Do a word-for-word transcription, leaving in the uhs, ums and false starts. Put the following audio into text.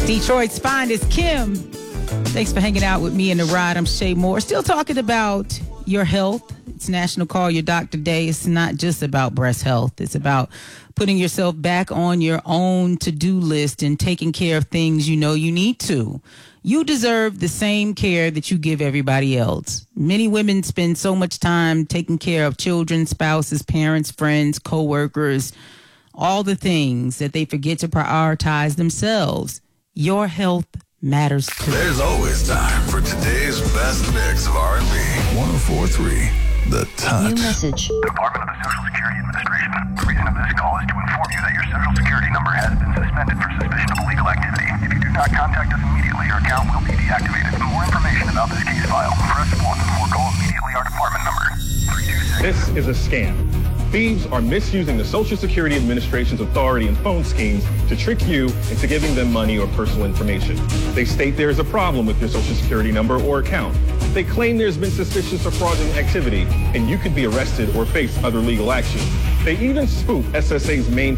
Detroit's finest, Kim. Thanks for hanging out with me in the ride. I'm Shay Moore. Still talking about your health. It's National Call Your Doctor Day. It's not just about breast health. It's about putting yourself back on your own to-do list and taking care of things you know you need to. You deserve the same care that you give everybody else. Many women spend so much time taking care of children, spouses, parents, friends, co-workers, all the things that they forget to prioritize themselves. Your health matters too. There's always time for today's best mix of R and B. one oh four point three The Touch. New message. Department of the Social Security Administration. The reason of this call is to inform you that your Social Security number has been suspended for suspicion of illegal activity. If you do not contact us immediately, your account will be deactivated. For more information about this case file, press one or call immediately our department number. three two six. This is a scam. Thieves are misusing the Social Security Administration's authority and phone schemes to trick you into giving them money or personal information. They state there is a problem with your Social Security number or account. They claim there's been suspicious or fraudulent activity, and you could be arrested or face other legal action. They even spoof S S A's main